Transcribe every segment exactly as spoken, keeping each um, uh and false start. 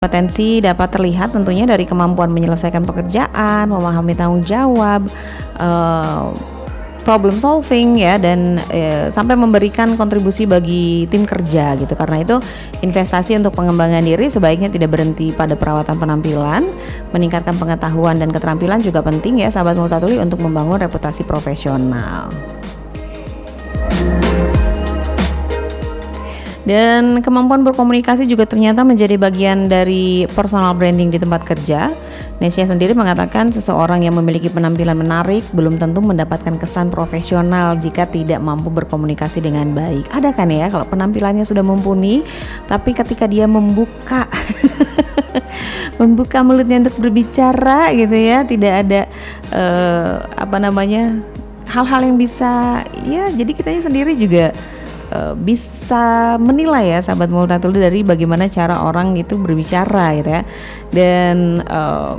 Kompetensi dapat terlihat tentunya dari kemampuan menyelesaikan pekerjaan, memahami tanggung jawab, uh, problem solving ya, dan uh, sampai memberikan kontribusi bagi tim kerja gitu. Karena itu investasi untuk pengembangan diri sebaiknya tidak berhenti pada perawatan penampilan, meningkatkan pengetahuan dan keterampilan juga penting ya sahabat Multatuli untuk membangun reputasi profesional. Dan kemampuan berkomunikasi juga ternyata menjadi bagian dari personal branding di tempat kerja. Nesya sendiri mengatakan seseorang yang memiliki penampilan menarik belum tentu mendapatkan kesan profesional jika tidak mampu berkomunikasi dengan baik. Ada kan ya kalau penampilannya sudah mumpuni, tapi ketika dia membuka membuka mulutnya untuk berbicara gitu ya, tidak ada uh, apa namanya hal-hal yang bisa ya, jadi kitanya sendiri juga bisa menilai ya sahabat Multatuli dari bagaimana cara orang itu berbicara gitu ya. Dan uh,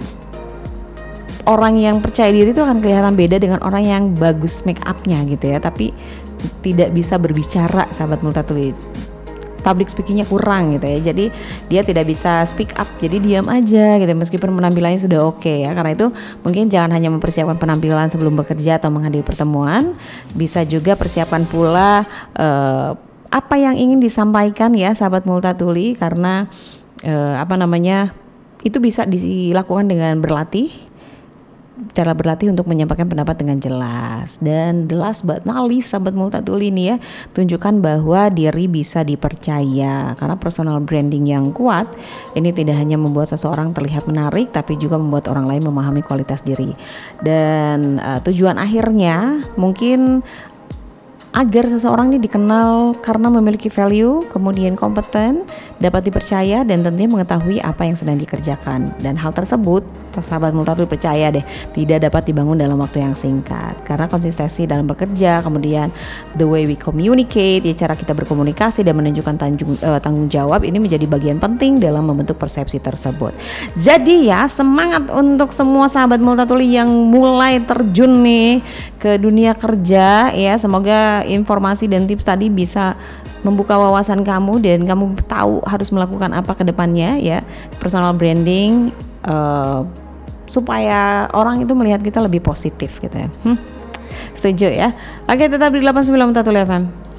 orang yang percaya diri itu akan kelihatan beda dengan orang yang bagus make upnya gitu ya, tapi tidak bisa berbicara sahabat Multatuli. Public speakingnya kurang gitu ya, jadi dia tidak bisa speak up, jadi diam aja gitu meskipun penampilannya sudah oke okay, ya. Karena itu mungkin jangan hanya mempersiapkan penampilan sebelum bekerja atau menghadiri pertemuan, bisa juga persiapkan pula uh, apa yang ingin disampaikan ya sahabat Multatuli, karena uh, apa namanya itu bisa dilakukan dengan berlatih. Cara berlatih untuk menyampaikan pendapat dengan jelas. Dan the last but not least sahabat Multatuli ini ya, tunjukkan bahwa diri bisa dipercaya. Karena personal branding yang kuat ini tidak hanya membuat seseorang terlihat menarik, tapi juga membuat orang lain memahami kualitas diri. Dan uh, tujuan akhirnya mungkin agar seseorang ini dikenal karena memiliki value, kemudian kompeten, dapat dipercaya, dan tentunya mengetahui apa yang sedang dikerjakan. Dan hal tersebut, sahabat Multatuli percaya deh, tidak dapat dibangun dalam waktu yang singkat. Karena konsistensi dalam bekerja, kemudian the way we communicate, ya cara kita berkomunikasi dan menunjukkan tanggung, uh, tanggung jawab ini menjadi bagian penting dalam membentuk persepsi tersebut. Jadi ya, semangat untuk semua sahabat Multatuli yang mulai terjun nih ke dunia kerja ya. Semoga informasi dan tips tadi bisa membuka wawasan kamu dan kamu tahu harus melakukan apa ke depannya ya. Personal branding uh, supaya orang itu melihat kita lebih positif gitu ya. Hmm? Setuju ya? Oke, tetap di delapan puluh sembilan Multatuli F M.